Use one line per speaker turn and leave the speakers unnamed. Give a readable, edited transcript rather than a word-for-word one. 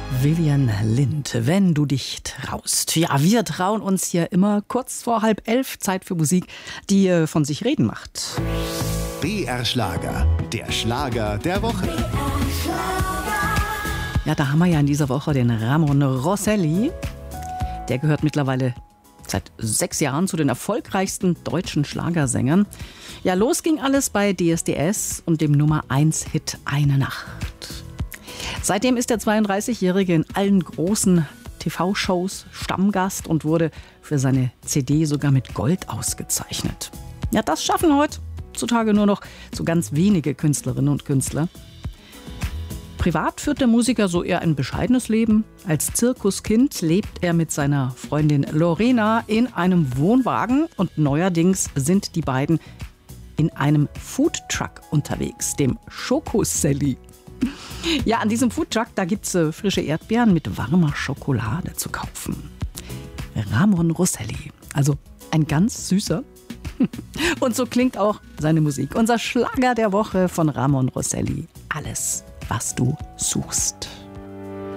Vivian Lind, wenn du dich traust. Ja, wir trauen uns hier immer kurz vor 10:30. Zeit für Musik, die von sich reden macht.
BR Schlager, der Schlager der Woche.
Ja, da haben wir ja in dieser Woche den Ramon Rosselli. Der gehört mittlerweile seit 6 Jahren zu den erfolgreichsten deutschen Schlagersängern. Ja, los ging alles bei DSDS und dem Nummer-1-Hit Eine Nacht. Seitdem ist der 32-Jährige in allen großen TV-Shows Stammgast und wurde für seine CD sogar mit Gold ausgezeichnet. Ja, das schaffen heutzutage nur noch so ganz wenige Künstlerinnen und Künstler. Privat führt der Musiker so eher ein bescheidenes Leben. Als Zirkuskind lebt er mit seiner Freundin Lorena in einem Wohnwagen und neuerdings sind die beiden in einem Foodtruck unterwegs, dem Schoko-Sally. Ja, an diesem Foodtruck, da gibt's frische Erdbeeren mit warmer Schokolade zu kaufen. Ramon Rosselli, also ein ganz süßer. Und so klingt auch seine Musik. Unser Schlager der Woche von Ramon Rosselli. Alles, was du suchst.